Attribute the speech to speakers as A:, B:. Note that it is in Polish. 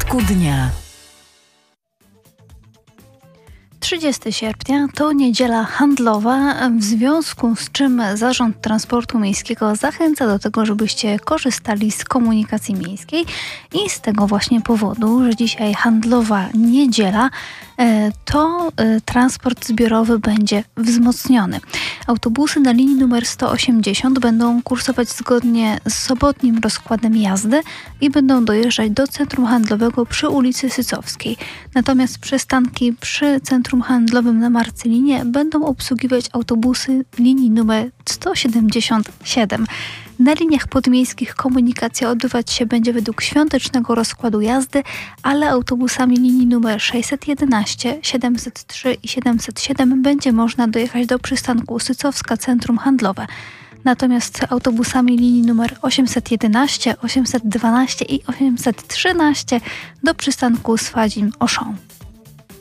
A: porządku dnia.
B: 30 sierpnia to niedziela handlowa, w związku z czym Zarząd Transportu Miejskiego zachęca do tego, żebyście korzystali z komunikacji miejskiej i z tego właśnie powodu, że dzisiaj handlowa niedziela, to transport zbiorowy będzie wzmocniony. Autobusy na linii numer 180 będą kursować zgodnie z sobotnim rozkładem jazdy i będą dojeżdżać do centrum handlowego przy ulicy Sycowskiej. Natomiast przystanki przy centrum handlowym na Marcylinie będą obsługiwać autobusy linii numer 177. Na liniach podmiejskich komunikacja odbywać się będzie według świątecznego rozkładu jazdy, ale autobusami linii numer 611, 703 i 707 będzie można dojechać do przystanku Sycowska Centrum Handlowe. Natomiast autobusami linii numer 811, 812 i 813 do przystanku Swadzim-Auchan.